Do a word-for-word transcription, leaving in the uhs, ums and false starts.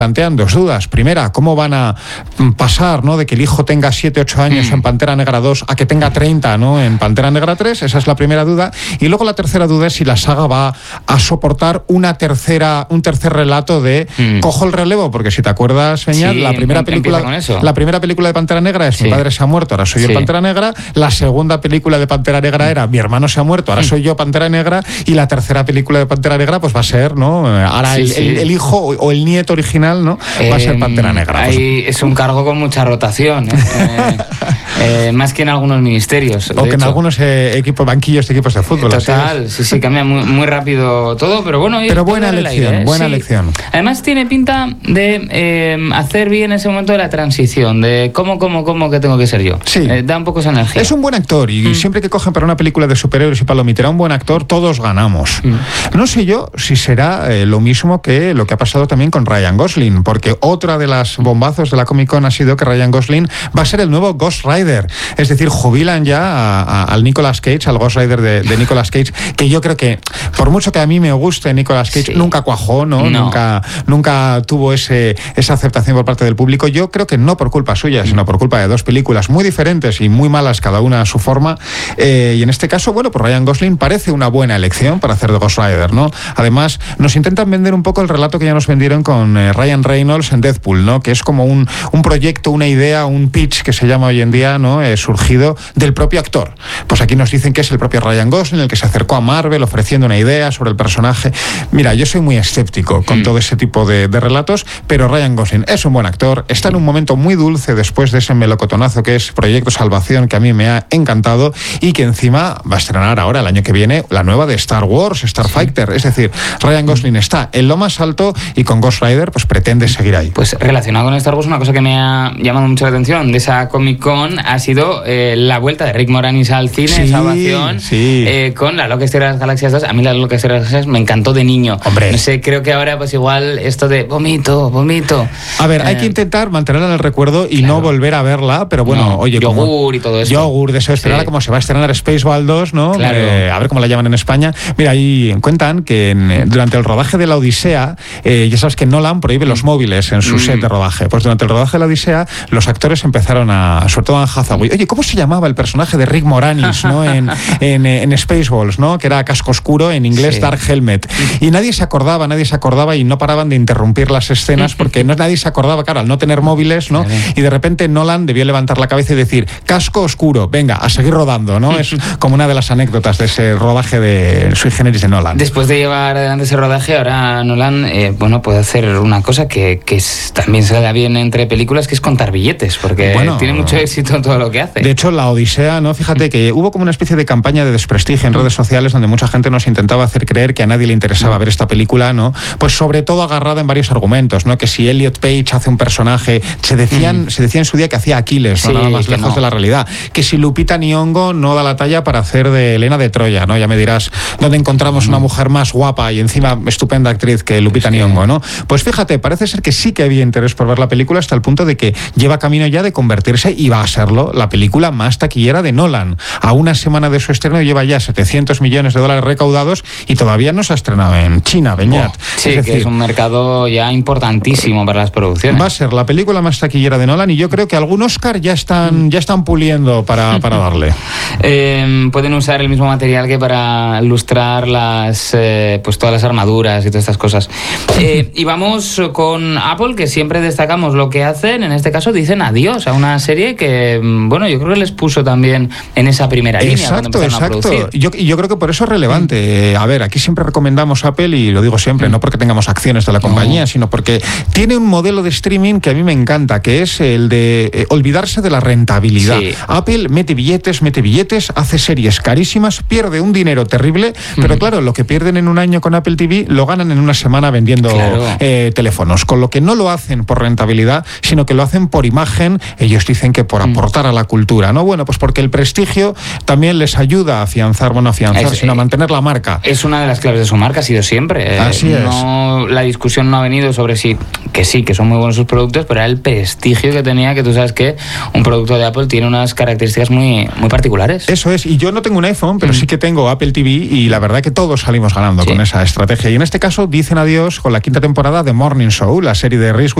plantean dos dudas. Primera, ¿cómo van a pasar, ¿no?, de que el hijo tenga siete, ocho años mm. en Pantera Negra dos a que tenga treinta, ¿no?, en Pantera Negra tres? Esa es la primera duda. Y luego la tercera duda es si la saga va a soportar una tercera, un tercer relato de mm. cojo el relevo, porque si te acuerdas, Beñat, sí, la primera película la primera película de Pantera Negra es sí. Mi padre se ha muerto, ahora soy sí. yo Pantera Negra. La segunda película de Pantera Negra era Mi hermano se ha muerto, ahora soy yo Pantera Negra. Y la tercera película de Pantera Negra pues va a ser, ¿no?, ahora sí, el, sí. El, el hijo o el nieto original, ¿no?, eh, va a ser Pantera Negra. Ahí pues. Es un cargo con mucha rotación, ¿eh? eh, eh, más que en algunos ministerios. O que hecho. En algunos eh, equipos, banquillos de equipos de fútbol. Total, sí, sí, cambia muy, muy rápido todo, pero bueno. Pero buena elección, aire, ¿eh? buena sí. elección. Además tiene pinta de eh, hacer bien ese momento de la transición, de cómo, cómo, cómo que tengo que ser yo. Sí. Eh, da un poco esa energía. Es un buen actor y mm. siempre que cogen para una película de superhéroes y palomitera un buen actor, todos ganamos. Mm. No sé yo si será eh, lo mismo que lo que ha pasado también con Ryan Gosling, porque otra de las bombazos de la Comic Con ha sido que Ryan Gosling va a ser el nuevo Ghost Rider. Es decir, jubilan ya a, a, al Nicolas Cage, al Ghost Rider de, de Nicolas Cage, que yo creo que, por mucho que a mí me guste Nicolas Cage, sí. nunca cuajó, ¿no? no. Nunca, nunca tuvo ese, esa aceptación por parte del público. Yo creo que no por culpa suya, sino por culpa de dos películas muy diferentes y muy malas, cada una a su forma. Eh, y en este caso, bueno, pues Ryan Gosling parece una buena elección para hacer de Ghost Rider, ¿no? Además, nos intentan vender un poco el relato que ya nos vendieron con eh, Ryan Reynolds en Deadpool, ¿no?, que es como un, un proyecto, una idea, un pitch que se llama hoy en día, ¿no?, eh, surgido del propio actor. Pues aquí nos dicen que es el propio Ryan Gosling el que se acercó a Marvel ofreciendo una idea sobre el personaje. Mira, yo soy muy escéptico con mm. todo ese tipo de, de relatos, pero Ryan Gosling es un buen actor, está en un momento muy dulce después de ese melocotonazo que es Proyecto Salvación, que a mí me ha encantado, y que encima va a estrenar ahora, el año que viene, la nueva de Star Wars, Starfighter. Sí. Es decir, Ryan Gosling está en lo más alto y con Ghost Rider pues pretende seguir ahí. Pues relacionado con Star Wars, una cosa que me ha llamado mucho la atención de esa Comic Con ha sido eh, la vuelta de Rick Moranis al cine, sí, Salvación, sí. eh, con la Loca Historia de las Galaxias dos. A mí la Loca Historia de las Galaxias me encantó de niño. Hombre. No sé, creo que ahora pues igual esto de vomito, vomito. A ver, eh, hay que intentar mantenerla en el recuerdo y claro. no volver a verla, pero bueno, no, oye, yogur como, y todo eso. Yogur, de eso, esperar sí. como se va a estrenar Spaceball dos, ¿no? Claro. Eh, a ver cómo la llaman en España. Mira, ahí cuentan que en, durante el rodaje de la Odisea, eh, ya sabes que Nolan prohíbe mm. los móviles en su mm. set de rodaje. Pues durante el rodaje de la Odisea, los actores empezaron a, sobre todo en Hathaway, oye, ¿cómo se llamaba el personaje de Rick Moranis, ¿no? en, en, en Spaceballs, ¿no? Que era casco oscuro, en inglés sí. Dark Helmet. Y nadie se acordaba, nadie se acordaba y no paraban de interrumpir las escenas porque no, nadie se acordaba, claro, al no tener móviles, ¿no? Claro. Y de repente Nolan debió levantar la cabeza y decir, casco oscuro, venga, a seguir rodando, ¿no? Es como una de las anécdotas de ese rodaje de Sui Generis de Nolan. Después de llevar adelante ese rodaje, ahora Nolan, eh, bueno, puede hacer una cosa que, que es, también se le da bien entre películas, que es contar billetes, porque bueno, tiene mucho éxito en todo lo que hace. De hecho, la Odisea, ¿no? Fíjate que hubo como una especie de campaña de desprestigio en redes sociales donde mucha gente nos intentaba hacer creer que a nadie le interesaba ver esta película, ¿no? Pues sobre todo agarrada en varios argumentos, ¿no? Que si Elliot Page hace un personaje, se decían, mm. se decía en su día que hacía Aquiles, sí, no nada más lejos no. de la realidad. Que si Lupita Nyong'o no da la talla para hacer de Helena de Troya, ¿no? Ya me dirás dónde encontramos mm. una mujer más guapa y encima estupenda actriz que Lupita sí. Nyong'o, ¿no? Pues fíjate, parece ser que sí que había interés por ver la película hasta el punto de que lleva camino ya de convertirse, y va a serlo, la película más taquillera de Nolan. A una semana de su estreno lleva ya setecientos millones de dólares recaudados y todavía no se ha estrenado en China, Beñat. Oh, sí, es decir, que es un mercado ya importantísimo para las producciones. Va a ser la película más taquillera de Nolan y yo creo que algún Oscar ya están, ya están puliendo para, para darle. eh, pueden usar el mismo material que para ilustrar las, eh, pues todas las armaduras y todas estas cosas. Eh, y vamos con Apple, que siempre destacamos lo que hacen. En este caso dicen adiós a una serie que, bueno, yo creo que les puso también en esa primera línea. Exacto, cuando empezaron exacto. a producir. Yo, yo creo que por eso es relevante. A ver, aquí siempre recomendamos Apple y lo digo siempre, no porque tengamos acciones de la compañía, no. sino porque tiene un modelo de streaming que a mí me encanta, que es el de eh, olvidarse de la rentabilidad. Sí. Apple mete billetes, mete billetes, hace series carísimas, pierde un dinero terrible, mm. pero claro, lo que pierden en un año con Apple T V lo ganan en una semana vendiendo claro. eh, teléfonos, con lo que no lo hacen por rentabilidad, sino que lo hacen por imagen. Ellos dicen que por aportar a la cultura, ¿no? Bueno, pues porque el prestigio también les ayuda a afianzar, bueno, a afianzar, es, sino a mantener la marca. Es una de las claves de su marca, ha sido siempre. Así eh, no, es. La discusión no ha venido sobre si, que sí, que son muy buenos sus productos, pero era el prestigio que tenía, que tú sabes que un producto de Apple tiene unas características muy, muy particulares. Eso es, y yo no tengo un iPhone, pero mm. sí que tengo Apple T V y la verdad que todos salimos ganando sí. con esa estrategia. Y en este caso dicen adiós con la quinta temporada de Morning Show, la serie de Reese